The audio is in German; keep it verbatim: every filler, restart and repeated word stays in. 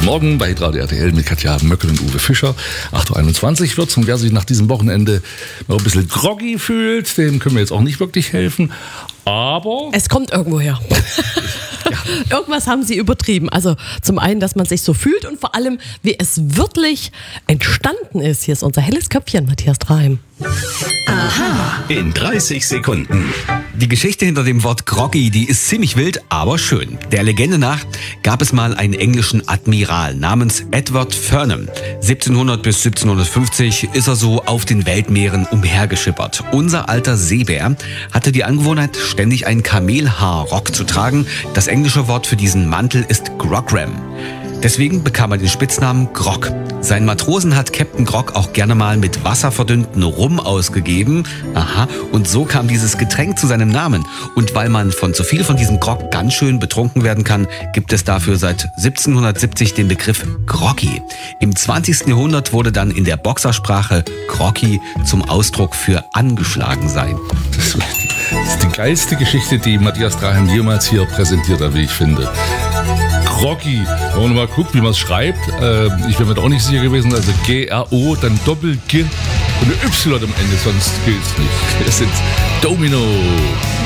Guten Morgen bei Radio R T L mit Katja Möckel und Uwe Fischer. acht Uhr einundzwanzig wird's und wer sich nach diesem Wochenende noch ein bisschen groggy fühlt, dem können wir jetzt auch nicht wirklich helfen. Aber es kommt irgendwo her. Ja. Irgendwas haben sie übertrieben. Also zum einen, dass man sich so fühlt und vor allem, wie es wirklich entstanden ist. Hier ist unser helles Köpfchen, Matthias Draheim. Aha. In dreißig Sekunden. Die Geschichte hinter dem Wort groggy, die ist ziemlich wild, aber schön. Der Legende nach gab es mal einen englischen Admiral namens Edward Furnham. siebzehnhundert bis siebzehnhundertfünfzig ist er so auf den Weltmeeren umhergeschippert. Unser alter Seebär hatte die Angewohnheit, ständig einen Kamelhaarrock zu tragen. Das englische Wort für diesen Mantel ist Grogram. Deswegen bekam er den Spitznamen Grog. Seinen Matrosen hat Captain Grog auch gerne mal mit wasserverdünnten Rum ausgegeben. Aha, und so kam dieses Getränk zu seinem Namen. Und weil man von zu viel von diesem Grog ganz schön betrunken werden kann, gibt es dafür seit siebzehnhundertsiebzig den Begriff Groggy. Im zwanzigsten Jahrhundert wurde dann in der Boxersprache Groggy zum Ausdruck für angeschlagen sein. Das ist die geilste Geschichte, die Matthias Draheim jemals hier präsentiert hat, wie ich finde. Groggy. Wenn man mal guckt, wie man es schreibt, äh, ich bin mir da auch nicht sicher gewesen, also G R O, dann Doppel-G und eine Y am Ende, sonst gilt es nicht. Das sind Domino.